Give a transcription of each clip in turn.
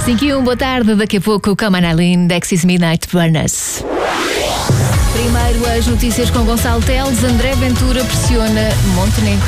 5:01, boa tarde. Daqui a pouco o Come On Eileen, Dexys Midnight Burners. Primeiro as notícias com Gonçalo Teles. André Ventura pressiona Montenegro.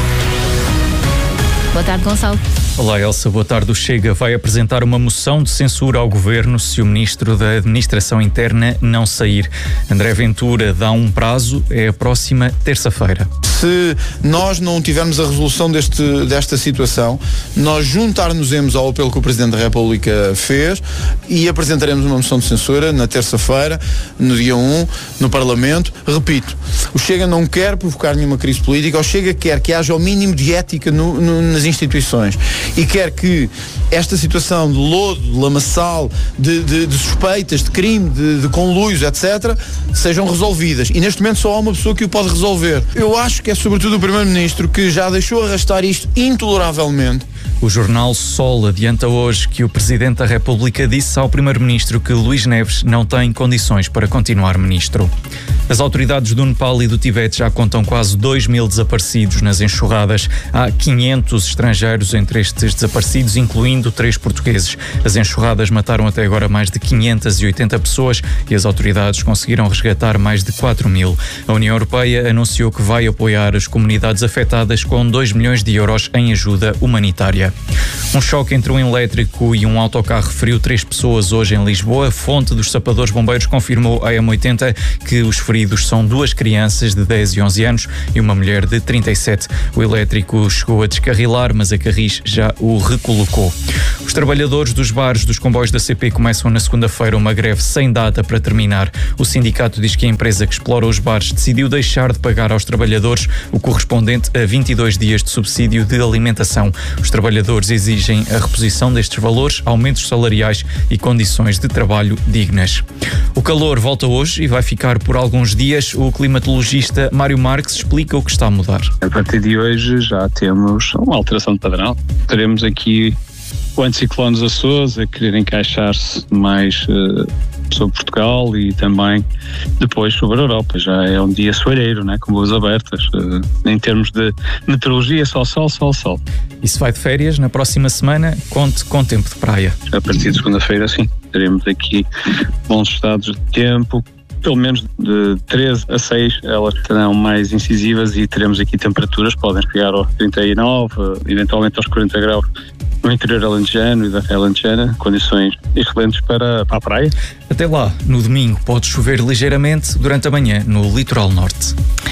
Boa tarde, Gonçalo. Olá, Elsa. Boa tarde. O Chega vai apresentar uma moção de censura ao Governo se o Ministro da Administração Interna não sair. André Ventura dá um prazo, é a próxima terça-feira. Se nós não tivermos a resolução desta situação, nós juntar-nos-emos ao apelo que o Presidente da República fez e apresentaremos uma moção de censura na terça-feira, no dia 1, no Parlamento. Repito, o Chega não quer provocar nenhuma crise política, o Chega quer que haja o mínimo de ética nas instituições e quer que esta situação de lodo, de lamaçal, de suspeitas, de crime, de conluios, etc., sejam resolvidas. E neste momento só há uma pessoa que o pode resolver. Eu acho que é sobretudo o Primeiro-Ministro que já deixou arrastar isto intoleravelmente. O jornal Sol adianta hoje que o Presidente da República disse ao Primeiro-Ministro que Luís Neves não tem condições para continuar Ministro. As autoridades do Nepal e do Tibete já contam quase 2.000 desaparecidos nas enxurradas. Há 500 estrangeiros entre estes desaparecidos, incluindo 3 portugueses. As enxurradas mataram até agora mais de 580 pessoas e as autoridades conseguiram resgatar mais de 4.000. A União Europeia anunciou que vai apoiar as comunidades afetadas com 2 milhões de euros em ajuda humanitária. Um choque entre um elétrico e um autocarro feriu 3 pessoas hoje em Lisboa. A fonte dos sapadores bombeiros confirmou à M80 que os feridos são 2 crianças de 10 e 11 anos e uma mulher de 37. O elétrico chegou a descarrilar, mas a Carris já o recolocou. Os trabalhadores dos bares dos comboios da CP começam na segunda-feira uma greve sem data para terminar. O sindicato diz que a empresa que explora os bares decidiu deixar de pagar aos trabalhadores o correspondente a 22 dias de subsídio de alimentação. Os trabalhadores exigem a reposição destes valores, aumentos salariais e condições de trabalho dignas. O calor volta hoje e vai ficar por alguns dias. O climatologista Mário Marques explica o que está a mudar. A partir de hoje já temos uma alteração de padrão. Teremos aqui o anticiclone dos Açores a querer encaixar-se mais sobre Portugal e também depois sobre a Europa. Já é um dia soalheiro, né? Com boas abertas. Em termos de meteorologia, só sol, sol, sol. E se vai de férias, na próxima semana, conte com tempo de praia. A partir de segunda-feira, sim. Teremos aqui bons estados de tempo. Pelo menos de 13 a 6 elas serão mais incisivas e teremos aqui temperaturas que podem chegar aos 39, eventualmente aos 40 graus no interior alentejano e da alentejana, condições excelentes para a praia. Até lá, no domingo, pode chover ligeiramente durante a manhã no litoral norte.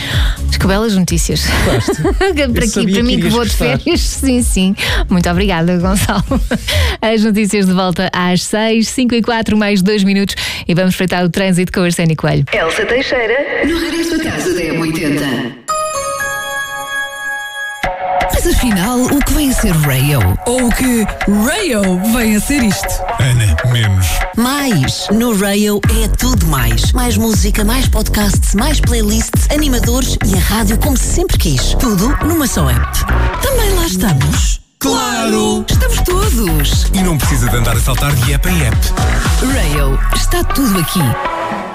Que belas notícias. para mim que vou de férias. Sim. Muito obrigada, Gonçalo. As notícias de volta às 6, 5:04, mais 2 minutos e vamos espreitar o trânsito com o Arsénio Coelho. Elsa Teixeira, no regresso a casa da M80. Mas afinal, o que vem a ser Rayo? Ou o que Rayo vem a ser isto? Ana, menos. Mais. No Rayo é tudo mais. Mais música, mais podcasts, mais playlists, animadores e a rádio como sempre quis. Tudo numa só app. Também lá estamos. Claro! Estamos todos. E não precisa de andar a saltar de app em app. Rayo. Está tudo aqui.